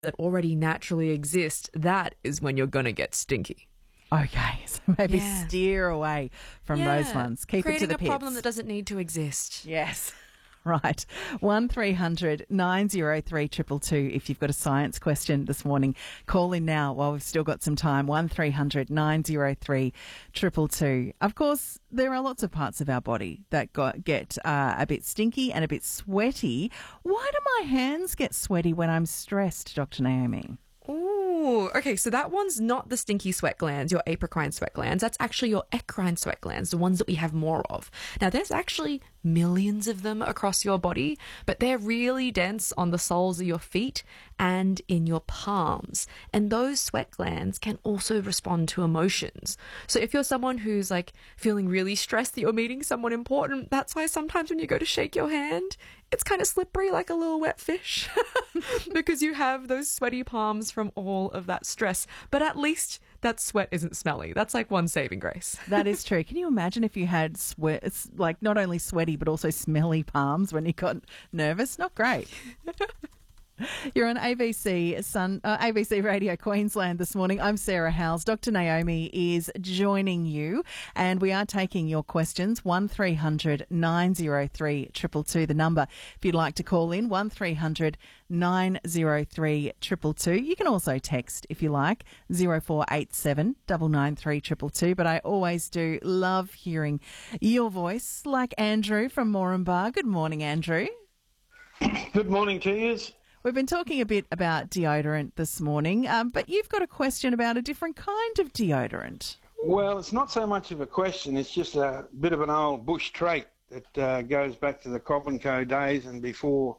that already naturally exist, that is when you're going to get stinky. Okay, so maybe steer away from those ones. Keep it to the pits. Creating a problem that doesn't need to exist. Yes. Right. 1300 903 222 if you've got a science question this morning. Call in now while we've still got some time. 1300 903 222. Of course, there are lots of parts of our body that get a bit stinky and a bit sweaty. Why do my hands get sweaty when I'm stressed, Dr. Naomi? Ooh, okay, so that one's not the stinky sweat glands, your apocrine sweat glands. That's actually your eccrine sweat glands, the ones that we have more of. Now, there's actually millions of them across your body, but they're really dense on the soles of your feet and in your palms. And those sweat glands can also respond to emotions. So if you're someone who's like feeling really stressed that you're meeting someone important, that's why sometimes when you go to shake your hand, it's kind of slippery like a little wet fish because you have those sweaty palms from all of that stress. But at least that sweat isn't smelly. That's like one saving grace. That is true. Can you imagine if you had sweat, like not only sweaty but also smelly palms when you got nervous? Not great. You're on ABC Radio Queensland this morning. I'm Sarah Howells. Dr. Naomi is joining you, and we are taking your questions. 1300 903 222, the number if you'd like to call in. 1300 903 222. You can also text if you like, 0487 993 222. But I always do love hearing your voice, like Andrew from Moranbah. Good morning, Andrew. Good morning to you. We've been talking a bit about deodorant this morning, but you've got a question about a different kind of deodorant. Well, it's not so much of a question. It's just a bit of an old bush trait that goes back to the Cobb and Co days and before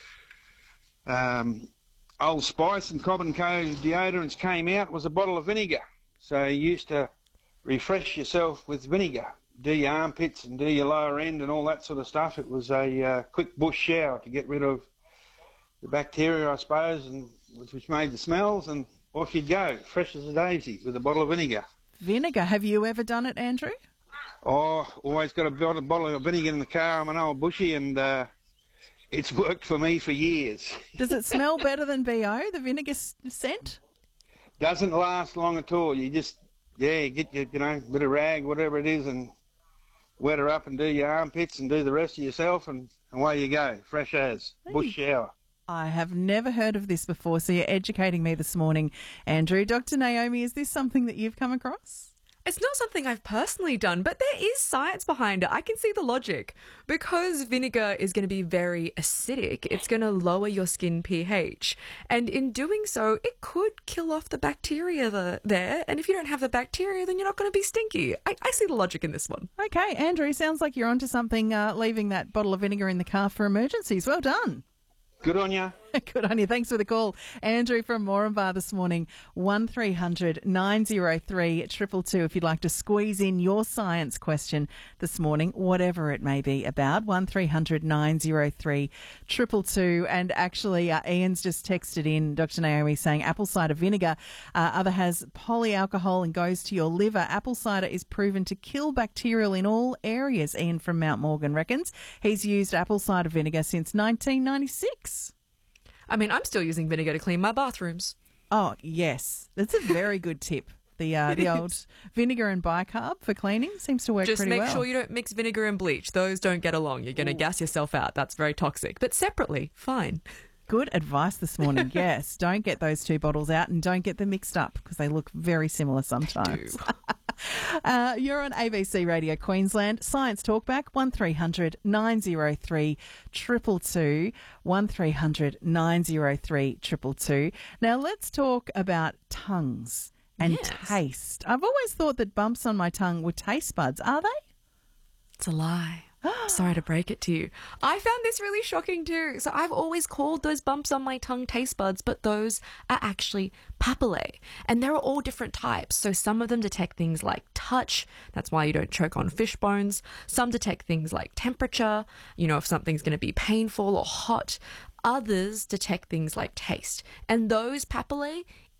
Old Spice and Cobb and Co deodorants came out was a bottle of vinegar. So you used to refresh yourself with vinegar, do your armpits and do your lower end and all that sort of stuff. It was a quick bush shower to get rid of the bacteria, I suppose, and which made the smells, and off you'd go, fresh as a daisy, with a bottle of vinegar. Vinegar. Have you ever done it, Andrew? Oh, always got a bottle of vinegar in the car. I'm an old bushie, and it's worked for me for years. Does it smell better than BO, the vinegar scent? Doesn't last long at all. You just, get your, bit of rag, whatever it is, and wet her up and do your armpits and do the rest of yourself, and away you go, fresh as, bush shower. I have never heard of this before, so you're educating me this morning, Andrew. Dr. Naomi, is this something that you've come across? It's not something I've personally done, but there is science behind it. I can see the logic. Because vinegar is going to be very acidic, it's going to lower your skin pH. And in doing so, it could kill off the bacteria there. And if you don't have the bacteria, then you're not going to be stinky. I see the logic in this one. Okay, Andrew, sounds like you're onto something, leaving that bottle of vinegar in the car for emergencies. Well done. Good on you. Good on you. Thanks for the call. Andrew from Moranbah this morning, 1300 903 222 if you'd like to squeeze in your science question this morning, whatever it may be about, 1300 903 222. And actually, Ian's just texted in, Dr. Naomi, saying apple cider vinegar other has polyalcohol and goes to your liver. Apple cider is proven to kill bacterial in all areas, Ian from Mount Morgan reckons. He's used apple cider vinegar since 1996. I mean, I'm still using vinegar to clean my bathrooms. Oh, yes. That's a very good tip. The old vinegar and bicarb for cleaning seems to work pretty well. Just make sure you don't mix vinegar and bleach. Those don't get along. You're going to gas yourself out. That's very toxic. But separately, fine. Good advice this morning. Yes, don't get those two bottles out and don't get them mixed up because they look very similar sometimes. You're on ABC Radio Queensland. Science Talkback, 1300 903 222, 1300 903 222. Now let's talk about tongues and taste. I've always thought that bumps on my tongue were taste buds. Are they? It's a lie. Sorry to break it to you. I found this really shocking too. So I've always called those bumps on my tongue taste buds, but those are actually papillae. And there are all different types. So some of them detect things like touch. That's why you don't choke on fish bones. Some detect things like temperature, if something's going to be painful or hot. Others detect things like taste. And those papillae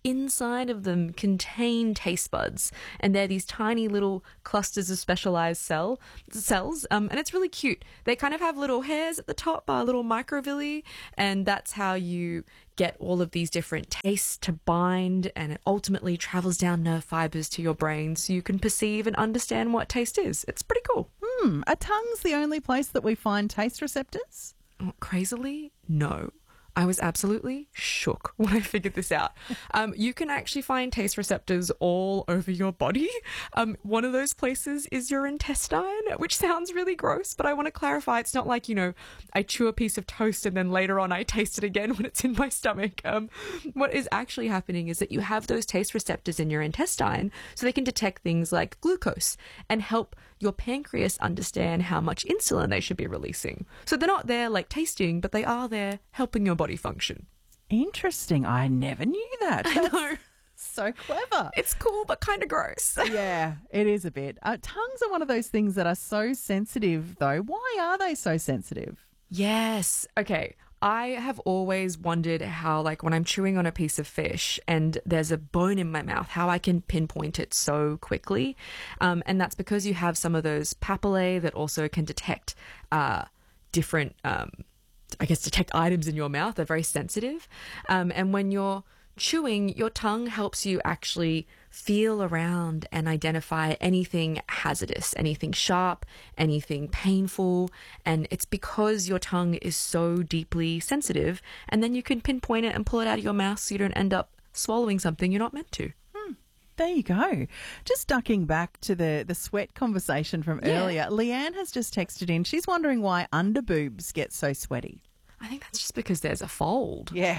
inside of them contain taste buds, and they're these tiny little clusters of specialized cells, and it's really cute. They kind of have little hairs at the top, little microvilli, and that's how you get all of these different tastes to bind, and it ultimately travels down nerve fibers to your brain so you can perceive and understand what taste is. It's pretty cool. Are tongues the only place that we find taste receptors? Crazily, no. I was absolutely shook when I figured this out. You can actually find taste receptors all over your body. One of those places is your intestine, which sounds really gross, but I want to clarify it's not like, I chew a piece of toast and then later on I taste it again when it's in my stomach. What is actually happening is that you have those taste receptors in your intestine so they can detect things like glucose and help your pancreas understand how much insulin they should be releasing. So they're not there like tasting, but they are there helping your body function. Interesting. I never knew that. I know. So clever. It's cool, but kind of gross. Yeah, it is a bit. Tongues are one of those things that are so sensitive, though. Why are they so sensitive? Yes. Okay. I have always wondered how, like, when I'm chewing on a piece of fish and there's a bone in my mouth, how I can pinpoint it so quickly. And that's because you have some of those papillae that also can detect different, detect items in your mouth. They're very sensitive. And when you're chewing, your tongue helps you actually feel around and identify anything hazardous, anything sharp, anything painful. And it's because your tongue is so deeply sensitive, and then you can pinpoint it and pull it out of your mouth so you don't end up swallowing something you're not meant to. There you go. Just ducking back to the sweat conversation from earlier, Leanne has just texted in. She's wondering why underboobs get so sweaty. I think that's just because there's a fold. Yeah.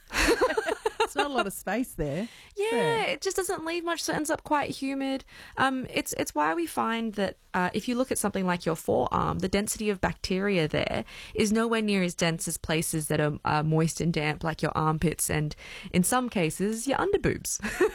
It's not a lot of space there. Yeah, it just doesn't leave much, so it ends up quite humid. It's why we find that if you look at something like your forearm, the density of bacteria there is nowhere near as dense as places that are moist and damp, like your armpits and, in some cases, your underboobs.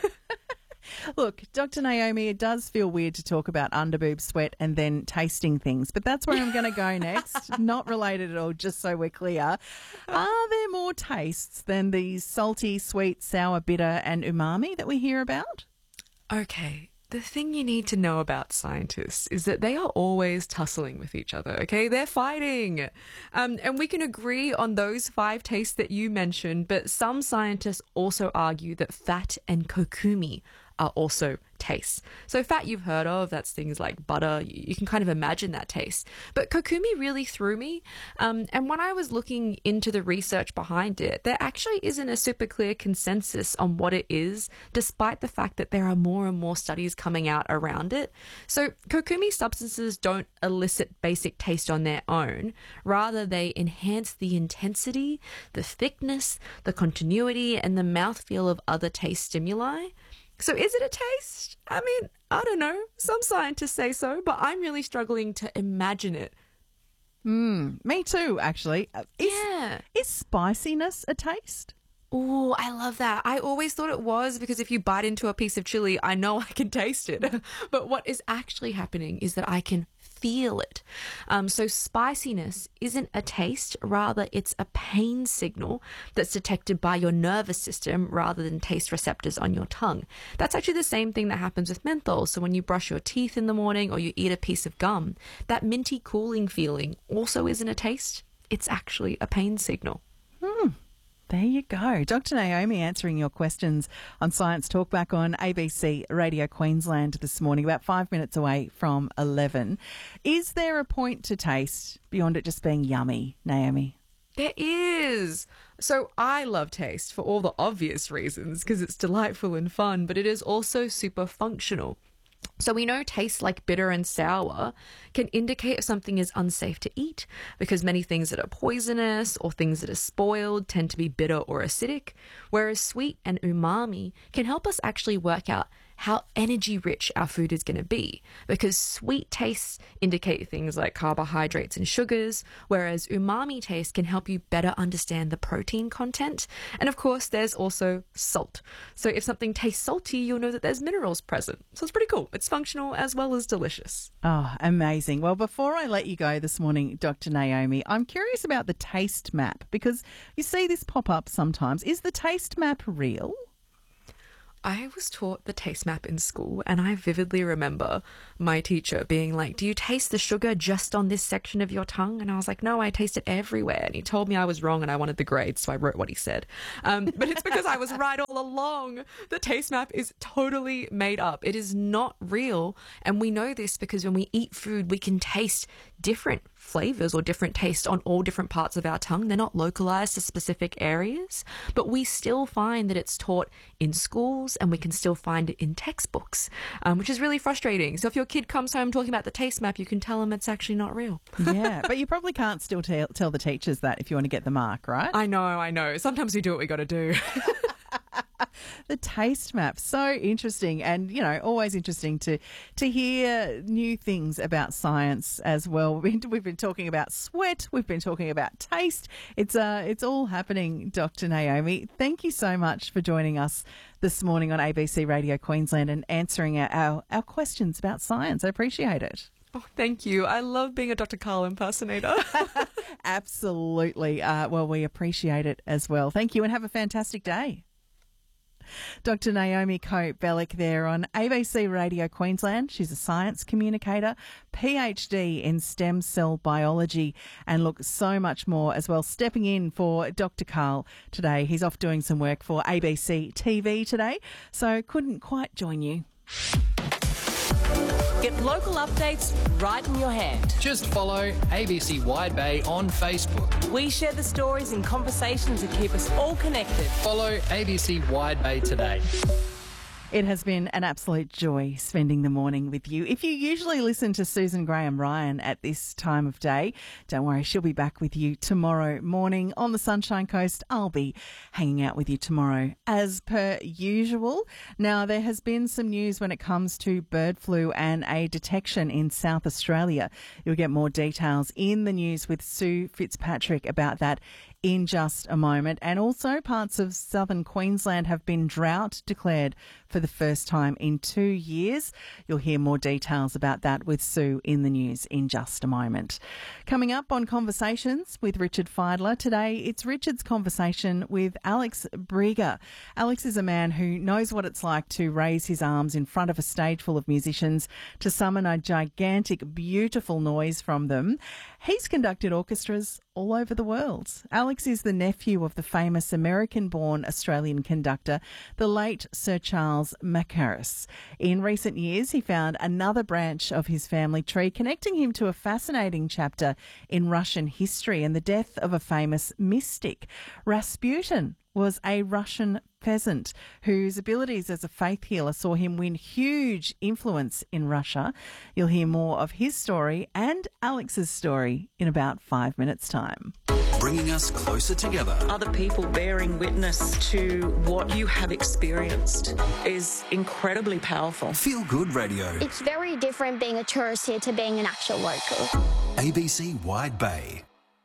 Look, Dr. Naomi, it does feel weird to talk about underboob sweat and then tasting things, but that's where I'm going to go next. Not related at all, just so we're clear. Are there more tastes than the salty, sweet, sour, bitter and umami that we hear about? Okay. The thing you need to know about scientists is that they are always tussling with each other, okay? They're fighting. And we can agree on those 5 tastes that you mentioned, but some scientists also argue that fat and kokumi are also tastes. So fat you've heard of, that's things like butter. You can kind of imagine that taste. But kokumi really threw me. And when I was looking into the research behind it, there actually isn't a super clear consensus on what it is, despite the fact that there are more and more studies coming out around it. So kokumi substances don't elicit basic taste on their own. Rather, they enhance the intensity, the thickness, the continuity, and the mouthfeel of other taste stimuli. So is it a taste? I mean, I don't know. Some scientists say so, but I'm really struggling to imagine it. Me too, actually. Yeah. Is spiciness a taste? Oh, I love that. I always thought it was because if you bite into a piece of chili, I know I can taste it. But what is actually happening is that I can feel it. So spiciness isn't a taste, rather it's a pain signal that's detected by your nervous system rather than taste receptors on your tongue. That's actually the same thing that happens with menthol. So when you brush your teeth in the morning or you eat a piece of gum, that minty cooling feeling also isn't a taste. It's actually a pain signal. There you go. Dr. Naomi answering your questions on Science Talk back on ABC Radio Queensland this morning, about 5 minutes away from 11. Is there a point to taste beyond it just being yummy, Naomi? There is. So I love taste for all the obvious reasons because it's delightful and fun, but it is also super functional. So we know tastes like bitter and sour can indicate if something is unsafe to eat because many things that are poisonous or things that are spoiled tend to be bitter or acidic, whereas sweet and umami can help us actually work out how energy rich our food is going to be, because sweet tastes indicate things like carbohydrates and sugars, whereas umami taste can help you better understand the protein content. And of course, there's also salt. So if something tastes salty, you'll know that there's minerals present. So it's pretty cool. It's functional as well as delicious. Oh, amazing. Well, before I let you go this morning, Dr. Naomi, I'm curious about the taste map because you see this pop up sometimes. Is the taste map real? I was taught the taste map in school, and I vividly remember my teacher being like, do you taste the sugar just on this section of your tongue? And I was like, no, I taste it everywhere. And he told me I was wrong and I wanted the grades, so I wrote what he said. But it's because I was right all along. The taste map is totally made up. It is not real. And we know this because when we eat food, we can taste different flavors or different tastes on all different parts of our tongue. They're not localized to specific areas, but we still find that it's taught in schools and we can still find it in textbooks, which is really frustrating. So if your kid comes home talking about the taste map, you can tell them it's actually not real. Yeah, but you probably can't still tell the teachers that if you want to get the mark, right? I know. Sometimes we do what we got to do. The taste map, so interesting, and always interesting to hear new things about science as well. We've been talking about sweat, we've been talking about taste. It's all happening, Dr. Naomi. Thank you so much for joining us this morning on ABC Radio Queensland and answering our questions about science. I appreciate it. Oh, thank you. I love being a Dr. Karl impersonator. Absolutely. Well, we appreciate it as well. Thank you and have a fantastic day. Dr. Naomi Cope-Bellick there on ABC Radio Queensland. She's a science communicator, PhD in stem cell biology, and look, so much more as well. Stepping in for Dr. Karl today. He's off doing some work for ABC TV today, so couldn't quite join you. Get local updates right in your hand. Just follow ABC Wide Bay on Facebook. We share the stories and conversations that keep us all connected. Follow ABC Wide Bay today. It has been an absolute joy spending the morning with you. If you usually listen to Susan Graham-Ryan at this time of day, don't worry, she'll be back with you tomorrow morning on the Sunshine Coast. I'll be hanging out with you tomorrow as per usual. Now, there has been some news when it comes to bird flu and a detection in South Australia. You'll get more details in the news with Sue Fitzpatrick about that in just a moment. And also parts of southern Queensland have been drought declared for the first time in 2 years. You'll hear more details about that with Sue in the news in just a moment. Coming up on Conversations with Richard Feidler today, it's Richard's conversation with Alex Brieger. Alex is a man who knows what it's like to raise his arms in front of a stage full of musicians to summon a gigantic, beautiful noise from them. He's conducted orchestras all over the world. Alex is the nephew of the famous American-born Australian conductor, the late Sir Charles Mackerras. In recent years, he found another branch of his family tree, connecting him to a fascinating chapter in Russian history and the death of a famous mystic. Rasputin was a Russian peasant whose abilities as a faith healer saw him win huge influence in Russia. You'll hear more of his story and Alex's story in about 5 minutes' time. Bringing us closer together. Other people bearing witness to what you have experienced is incredibly powerful. Feel Good Radio. It's very different being a tourist here to being an actual local. ABC Wide Bay.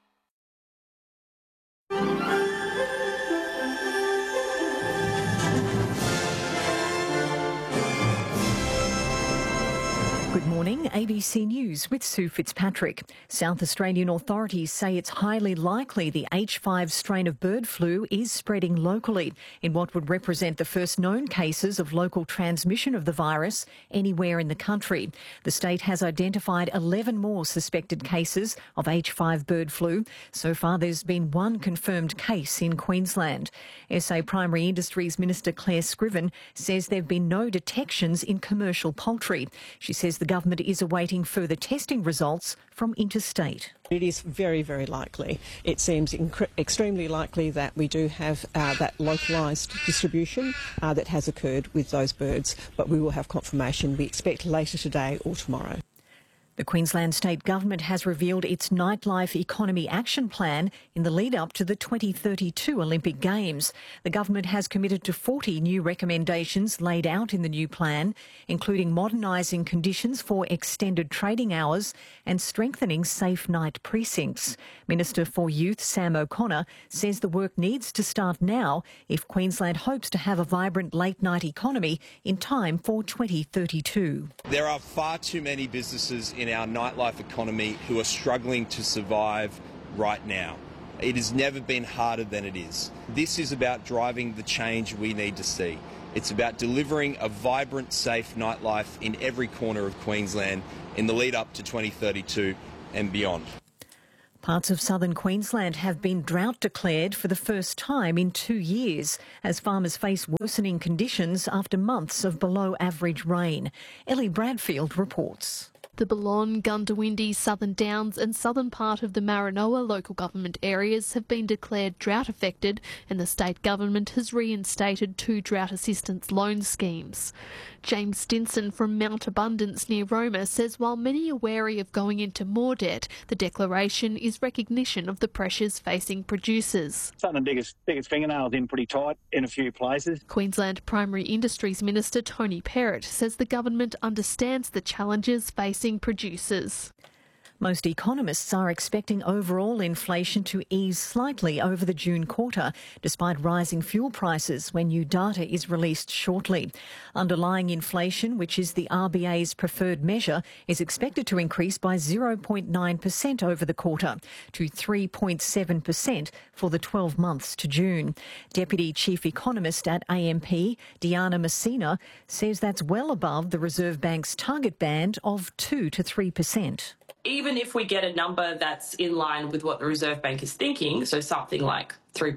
Good morning, ABC News with Sue Fitzpatrick. South Australian authorities say it's highly likely the H5 strain of bird flu is spreading locally in what would represent the first known cases of local transmission of the virus anywhere in the country. The state has identified 11 more suspected cases of H5 bird flu. So far, there's been one confirmed case in Queensland. SA Primary Industries Minister Claire Scriven says there have been no detections in commercial poultry. She says the government is awaiting further testing results from interstate. It is very, very likely. It seems extremely likely that we do have that localised distribution that has occurred with those birds, but we will have confirmation, we expect later today or tomorrow. The Queensland State Government has revealed its Nightlife Economy Action Plan in the lead-up to the 2032 Olympic Games. The government has committed to 40 new recommendations laid out in the new plan, including modernising conditions for extended trading hours and strengthening safe night precincts. Minister for Youth Sam O'Connor says the work needs to start now if Queensland hopes to have a vibrant late-night economy in time for 2032. There are far too many businesses in our nightlife economy who are struggling to survive right now. It has never been harder than it is. This is about driving the change we need to see. It's about delivering a vibrant, safe nightlife in every corner of Queensland in the lead up to 2032 and beyond. Parts of southern Queensland have been drought declared for the first time in 2 years as farmers face worsening conditions after months of below average rain. Ellie Bradfield reports. The Balonne, Gundawindi, Southern Downs and southern part of the Maranoa local government areas have been declared drought affected, and the state government has reinstated 2 drought assistance loan schemes. James Stinson from Mount Abundance near Roma says while many are wary of going into more debt, the declaration is recognition of the pressures facing producers. Starting to dig its fingernails in pretty tight in a few places. Queensland Primary Industries Minister Tony Perrott says the government understands the challenges facing producers. Most economists are expecting overall inflation to ease slightly over the June quarter, despite rising fuel prices when new data is released shortly. Underlying inflation, which is the RBA's preferred measure, is expected to increase by 0.9% over the quarter to 3.7% for the 12 months to June. Deputy Chief Economist at AMP, Diana Messina, says that's well above the Reserve Bank's target band of 2 to 3%. Even if we get a number that's in line with what the Reserve Bank is thinking, so something like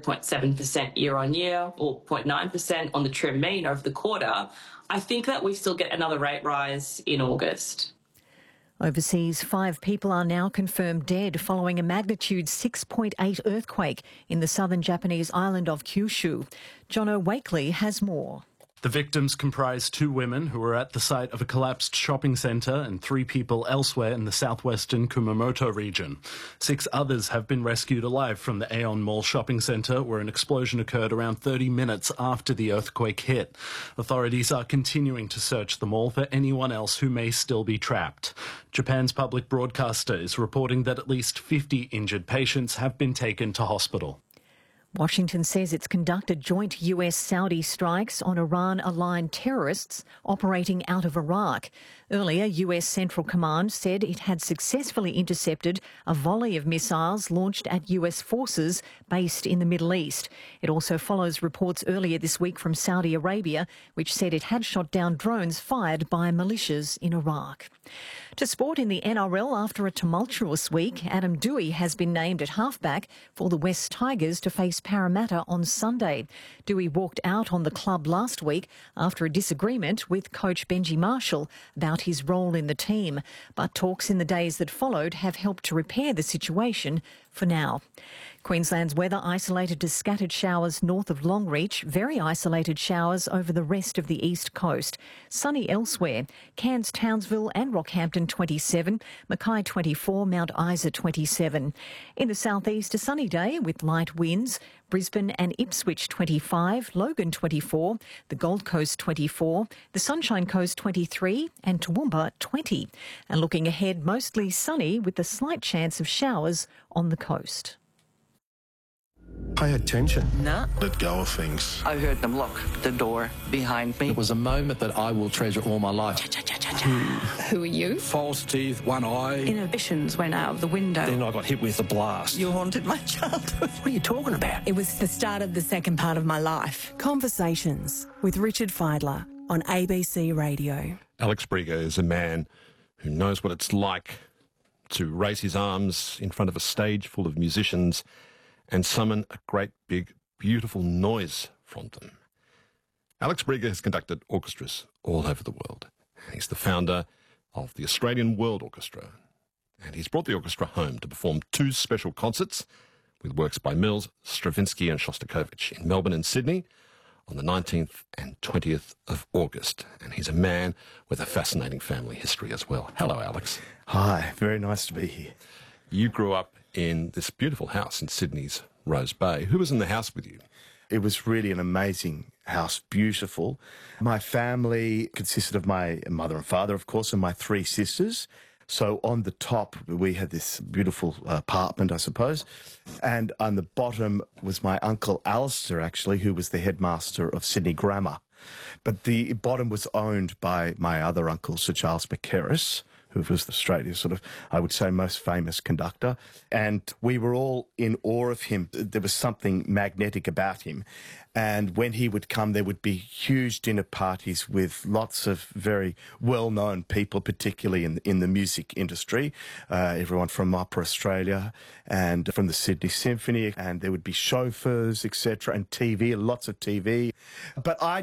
3.7% year on year or 0.9% on the trim mean over the quarter, I think that we still get another rate rise in August. Overseas, 5 people are now confirmed dead following a magnitude 6.8 earthquake in the southern Japanese island of Kyushu. Jono Wakely has more. The victims comprise 2 women who were at the site of a collapsed shopping centre and 3 people elsewhere in the southwestern Kumamoto region. 6 others have been rescued alive from the Aeon Mall shopping centre, where an explosion occurred around 30 minutes after the earthquake hit. Authorities are continuing to search the mall for anyone else who may still be trapped. Japan's public broadcaster is reporting that at least 50 injured patients have been taken to hospital. Washington says it's conducted joint US-Saudi strikes on Iran-aligned terrorists operating out of Iraq. Earlier, US Central Command said it had successfully intercepted a volley of missiles launched at US forces based in the Middle East. It also follows reports earlier this week from Saudi Arabia, which said it had shot down drones fired by militias in Iraq. To sport in the NRL, after a tumultuous week, Adam Doueihi has been named at halfback for the West Tigers to face Parramatta on Sunday. Doueihi walked out on the club last week after a disagreement with coach Benji Marshall about his role in the team, but talks in the days that followed have helped to repair the situation for now. Queensland's weather isolated to scattered showers north of Longreach, very isolated showers over the rest of the east coast. Sunny elsewhere. Cairns, Townsville and Rockhampton 27, Mackay 24, Mount Isa 27. In the southeast, a sunny day with light winds. Brisbane and Ipswich 25, Logan 24, the Gold Coast 24, the Sunshine Coast 23 and Toowoomba 20. And looking ahead, mostly sunny with a slight chance of showers on the coast. Pay attention. No. Let go of things. I heard them lock the door behind me. It was a moment that I will treasure all my life. Who are you? False teeth, one eye. Inhibitions went out of the window. Then I got hit with a blast. You haunted my childhood. What are you talking about? It was the start of the second part of my life. Conversations with Richard Fidler on ABC Radio. Alex Briger is a man who knows what it's like to raise his arms in front of a stage full of musicians and summon a great big beautiful noise from them. Alex Briger has conducted orchestras all over the world. He's the founder of the Australian World Orchestra, and he's brought the orchestra home to perform 2 special concerts with works by Mills, Stravinsky and Shostakovich in Melbourne and Sydney on the 19th and 20th of August. And he's a man with a fascinating family history as well. Hello, Alex. Hi, very nice to be here. You grew up in this beautiful house in Sydney's Rose Bay. Who was in the house with you? It was really an amazing house, beautiful. My family consisted of my mother and father, of course, and my 3 sisters. So on the top, we had this beautiful apartment, I suppose. And on the bottom was my uncle Alistair, actually, who was the headmaster of Sydney Grammar. But the bottom was owned by my other uncle, Sir Charles McKerris, who was Australia's sort of, I would say, most famous conductor. And we were all in awe of him. There was something magnetic about him. And when he would come, there would be huge dinner parties with lots of very well-known people, particularly in the music industry. Everyone from Opera Australia and from the Sydney Symphony. And there would be chauffeurs, etc., and TV, lots of TV. But I